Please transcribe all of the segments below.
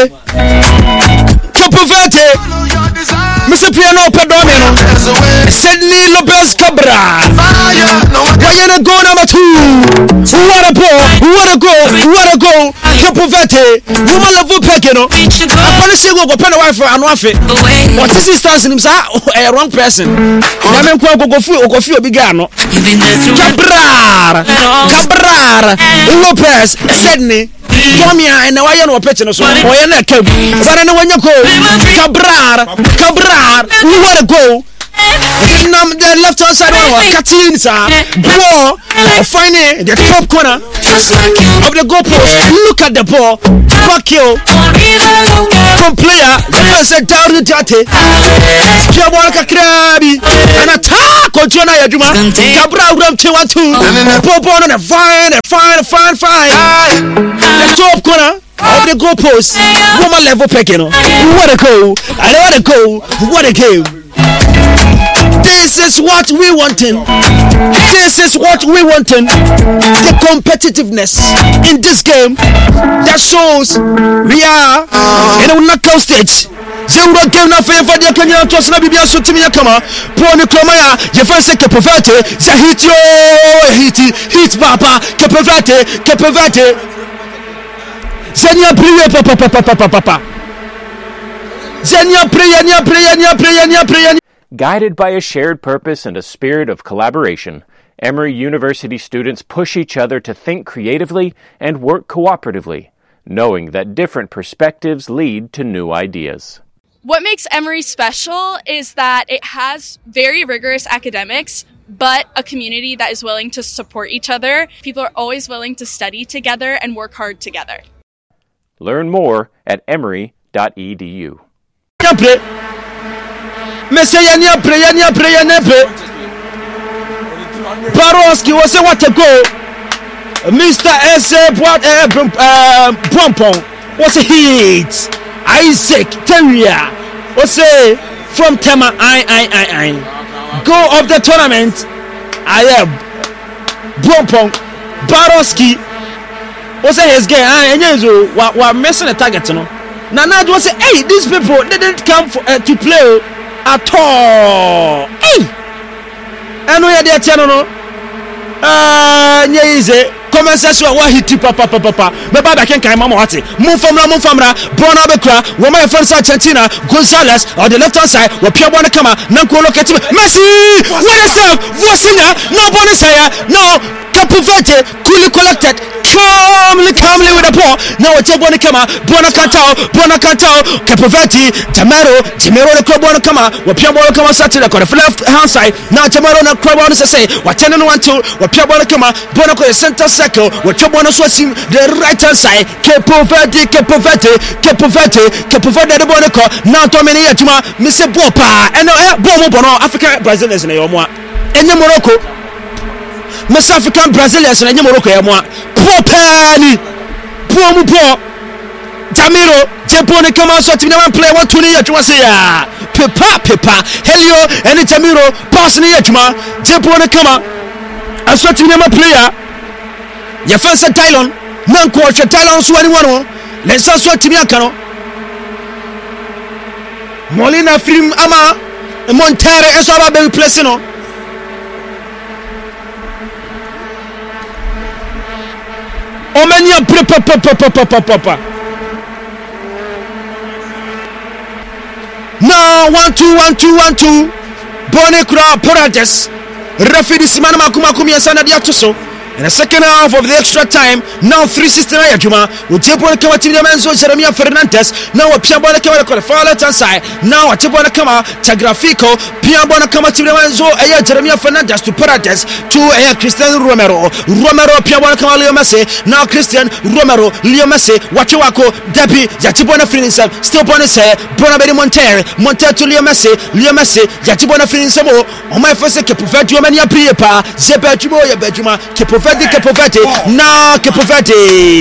Capo Verde, Mr. Piano Pedomino, Sydney Lopez Cabral. Wayana go number 2. What a go. Capo Verde, woman of Pekino. I'm gonna say go pen a wife for an wife. What is this person? A wrong person. I'm going to go for a bigano. Cabral, Lopez, Sydney. Tomia and the Wayan or Petino, so Wayana Cab. But I know when you go, Cabral, what a go. The left hand side of Katinsa, ball, finding the top corner of the goalpost. Look at the ball, fuck you. From player, the first down the Tate, Kiawaka Krabi, and attack on Jonah Yajuma, Cabral Ram 2-1-2, Bobon on a fine. The top corner of the goalpost, woman level Pekino. What a goal! What a game! This is what we wanting. The competitiveness in this game that shows we are in a knockout stage. Zero game na for the Kenya to na bibia so timi yakama. Poni Kromaya, je fancy que povete, ça hit papa, que povete. Seigneur prier papa. Seigneur prier. Guided by a shared purpose and a spirit of collaboration, Emory University students push each other to think creatively and work cooperatively, knowing that different perspectives lead to new ideas. What makes Emory special is that it has very rigorous academics, but a community that is willing to support each other. People are always willing to study together and work hard together. Learn more at emory.edu. Baroski was a what a go. Mr. S. Pompon was a hit. Isaac Teria was a from Tema I. Go of the tournament. I am Pompon Baroski was a his game. And you were missing a target. Nana was say, hey, these people didn't come to play at all. Hey, and we are there, channel. Conversation wa hiti papa me baba ken kai mama wati mun famra bona bekra wo my friends Argentina Gonzalez on the left hand side wo pia bona kama nan ko locate Messi what is up Vosinya no bona say no Capo Verde coolly collected calmly with the ball now it's bona kama bona kantao Capo Verde Jamero the club bona kama wo pia bona kama sat to the left hand side now Jamero na club bona say what 10 1 2 wo pia bona kama bona ko center circle with Chobona Swasim the right hand side Capo Verde the Bonaco now to many Yatuma Mr. Bopa and Bono African Brazilians in Yomwa and Morocco Miss African Brazilians in Morocco Yamwa Popani Pomo Jamiro Japone come out so to never play 120 Yatuma say Pepa Helio and Jamiro passing Yatuma Japone come out and so to never player your first Tylon, non quarter Tylon, so anyone, let's also Timiacano Molina Film Ama, Montero, and so about Baby Placino. Omania Papa. Now 1-2. Bonecra Porades, Rafidi Simana Makumi and Sana Diatuso. In the second half of the extra time, now 369 Juma, with Chipona Kama Timanzo, Jeremia Fernandez, now a Piabona Kama far left hand side, now a Chipona Kama, Tagrafico, Piabona Kama Timanzo, Jeremia Fernandez to Parades, to Christian Romero, Piabona Kama Leo Messi, now Christian Romero, Leo Messi, Wachiwako, Debbie, Yachibona Finisam, still Bonese, Bonabedi Montero to Leo Messi, Yachibona Finisamo, on my first Capo Verde, Mania Priepa, Zepa Jumoya Bejuma, Capo Verde, now Capo Verde.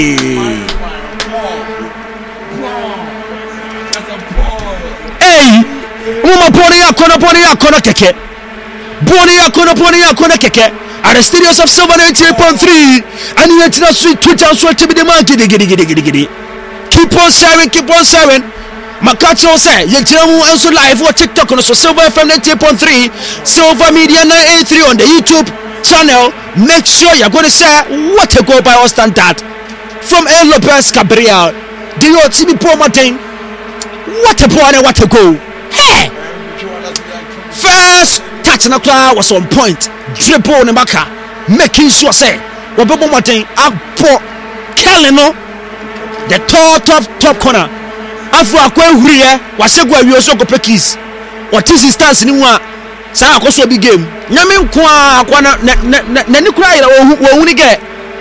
Hey, Uma Bonia Kona Keke. Bonia Kona Keke. At the studios of 788.3, and you enter sweet 2 times to be the monkey. 2 keep on sharing. Makacho say ye jemu also live on TikTok on Silver FM 98.3, Silver Media 983 on the YouTube channel. Make sure you're going to share what a goal by our standard from El Lopez Gabriel. Do you see me poor Martin? What a point and what a goal. Hey! First touch on the cloud was on point. Dribble on the back, making sure say Roberto Martin up for Keleno, the top corner. Afro akwa huriye wasegwa wiose ko pekis what is stance ni wa sa akoso bi game nyame nko akwa na ni kura ira wo huni ge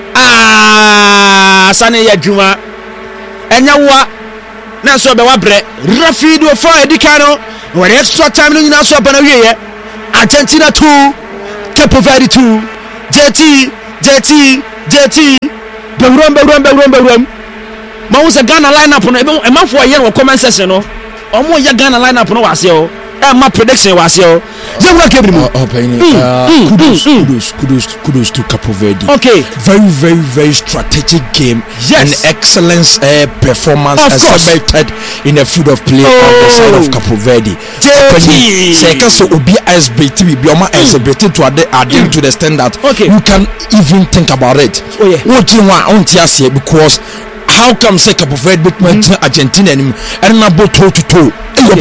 sane ya dwuma enya wa na so be wa bre Rafido for edikano when extra time no nyina so bana wiye Argentina 2 Cape Verde 2 JT bewrom Mausa Ghana lineup no e man for year comment section no omo ya Ghana lineup no wase o e ma prediction wase o ye work every mo kudos to Cape Verde. Okay, very strategic game. Yes. And excellent performance exhibited in the field of play on the side of Cape Verde. Say so obi SBT be oma exhibit to add to the standard. Okay, you can even think about it. Oh yeah, what you want because how come say Cape Verde beat Argentina and na toe to toe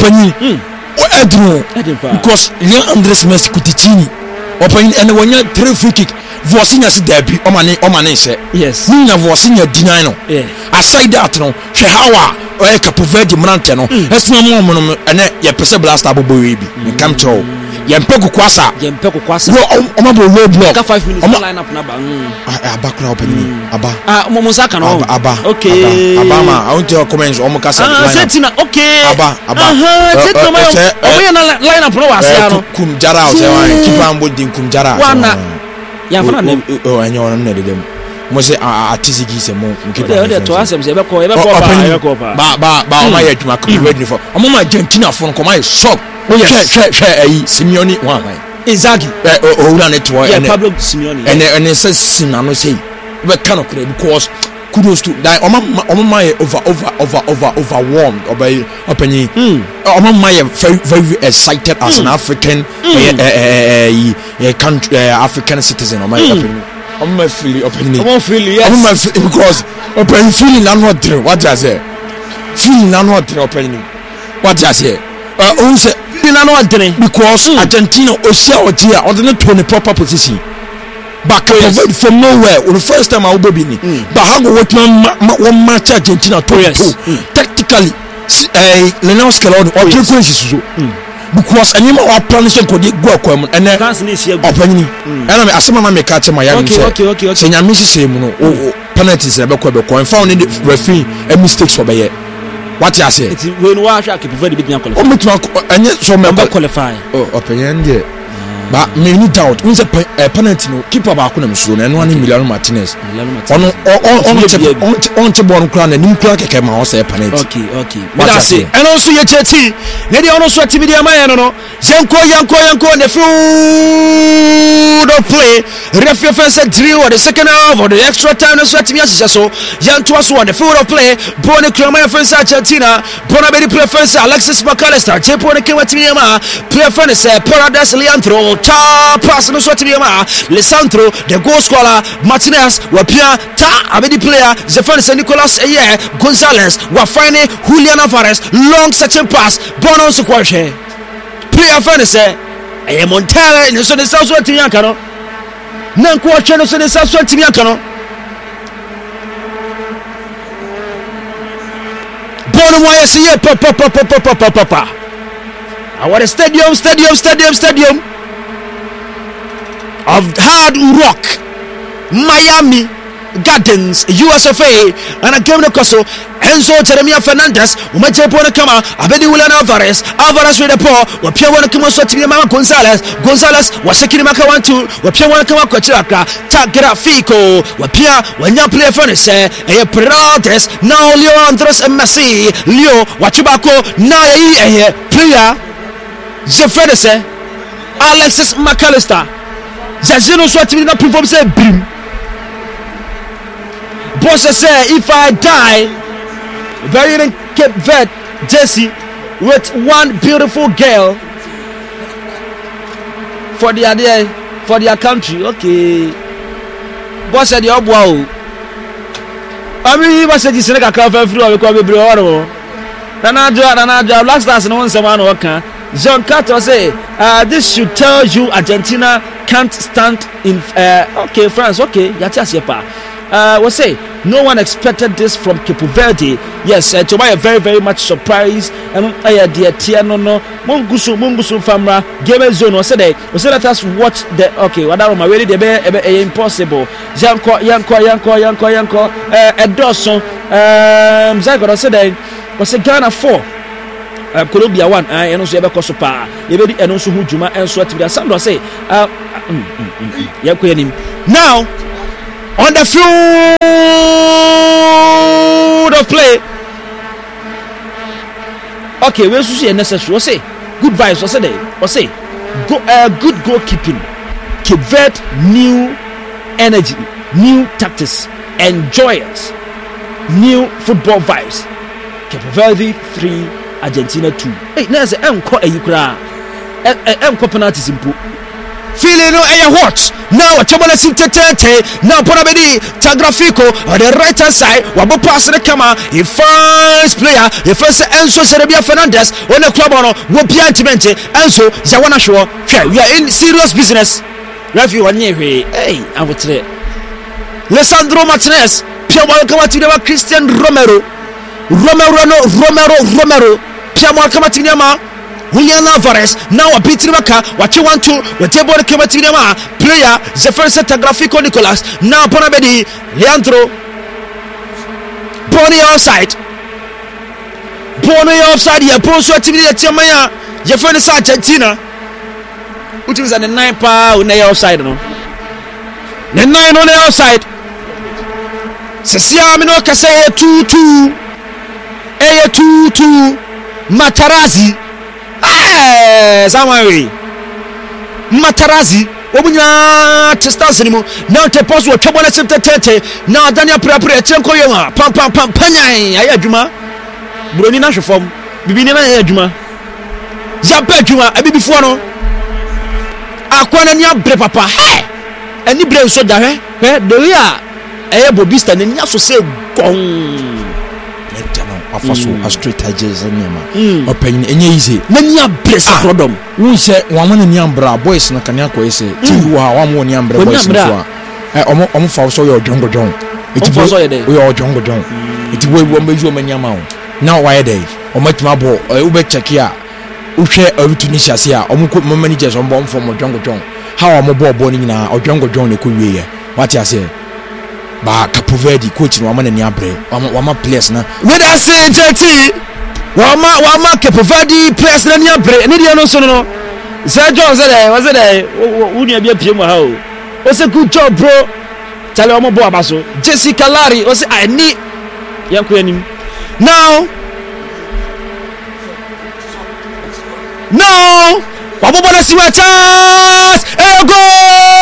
because Andres Messi Coutinho open and when you 3 free kick Vosinya si derby omane say yes ninya Vosinya dinano aside that no hwe hawa Cape Verde mrante no esuna mo no ene ye pese blaster bobo we bi come to yempe kukwasa omabo low block ka 5 minutes line up na ba abakura open aba Musaka no aba okay aba ma I want to comment omukasa setina okay aba setina ma omo na line up no wase no kumjara o say wan keep am bodin kumjara wana ya fana na enyo no de dem mo say atizigi se mo keep de to asem se be ko ba o ma ya dwuma ko ready for omo ma Argentina for ko ma shock share Simeone one Inzaghi owura net to Pablo Simeone and say sinano say we cannot because kudos to that my overwhelmed openly my very excited as an African country African citizen my opinion my feeling yes because open feeling and what I say feeling and what opening what I say because Argentina Osia Otia or the to the proper position but from nowhere the first time I will be but how go one match Argentina to tactically Lionel Scaloni or because anyone or plan so could go and opening and asema make catch my young okay say nya miss say no penalties e be ko found in the referee a mistakes for be what you say it when wa sha Cape Verde bit na qualify so me qualify opinion there but me no doubt who's a penalty no keeper ba ko na msuro na eno ani Emiliano Martinez on chebon kra na nim kra keke ma o say penalty okay but I say and also ye cheti na dey ono so ati media man no yanko the field of play referee fence drill or the second half or the extra time no so ati me asise so yanto so on the field of play Boni Krama fence Argentina Bonabedi play fence Alexis McAllister Jepo ne kema ati ma play fence Paradise Leandro ta pass no so ati ma Lisandro the goal scorer Martinez wapia ta abedi player Zefan Nicolas Gonzalez wa fine Julian Alvarez long searching pass Bono so kwahwe player fan say Montella in so the south what yanka no nan ko hwe no so the south what yanka no Bono wa yes ye papa our stadium of Hard Rock Miami Gardens USFA and a game no koso Enzo Jeremiah Fernandez umeje pona kama abedi Julian Alvarez with the ball wapia wana kama so tibia mama Gonzalez wasekiri maka 1-2 wapia wana kama kwa chiraka Tagliafico wapia wanya play for say Paredes now Leo Andres Messi Leo wachibako na ye player Jefferson say Alexis McAllister Zazino so tibia na perform say brim Boss say if I die wearing Cape Verde jersey with one beautiful girl for their country. Okay, boss said your boy. I mean, was said you said I can't free or become a bro. Nana Black Stars no one someone worker. Jean Carter say this should tell you Argentina can't stand in okay France. Okay, that's yepa. We say no one expected this from Cape Verde. Yes, to my very much surprised. Dear Tiano no Mungusu Famra game zone. We say let us watch the okay. Whatever my really the impossible. Yanko. Edoson. Zago say was a Ghana 4. Colombia 1 and also ever cost pa. Everybody and also who Juma and so to Sandro say now on the field of play. Okay, we also see a necessary. We say good vibes. We say good goalkeeping. Cape Verde new energy, new tactics, enjoyers, new football vibes. Cape Verde 3, Argentina 2. Hey, there's an penalty simple. Feeling no air hot. Now a trouble is now Ponabedi Tagrafico on the right hand side. Wabo pass the camera. The first player, the first Enzo Serbia Fernandez on the club on Wopia Timente. Enzo Zawana Show. We are in serious business. Referee one year. Hey, I would say Lisandro Martinez. Pierre Walcamatina Christian Romero. Pierre Walcamatina. Julian Alvarez now a bit Maka. What you want to? What you want to come to player Jefferson Tagrafico Nicolas now Ponabedi Leandro Boni offside here. Post activity at Yamaya Jefferson Argentina. Which is at the 9 power on the outside. No, the 9 on the outside. Sesia Mino Kase 2-2 Matarazzi. Zamari Matarazzi Obunya Testans anymore. Now te pause what trouble at Tete. Now Daniel Prapre Chenko Yoma Pam Panya Ayajuma Bruni National Form Bibina Ayajuma Zappa Juma a bit before no Aquana Nia Bre Papa any brave so there the real Bobista and Yaso say gong afaso a straight edges and yama open easy many are blessed problem we say one nyambra boys na kanyako ese ti wa one more nyambra boys so omo fa so your jongo jon it was so dey we your jongo jon it we meju manyama now why dey omo tima bo we be check ya uhwe Tunisia se a omo ko managers on bomb from jongo jon how omo bo ni na jongo jon ne ko wiye what you say ba Cape Verde coach no amana ni abre wama players na we da say JT wama Cape Verde players na ni abre ni dia no so no Sir John say was it who ni bia pie mo ha o say good job bro tell omo bo abaso Jessica Larry o say I need yanko anim now wabo bona si wa chance go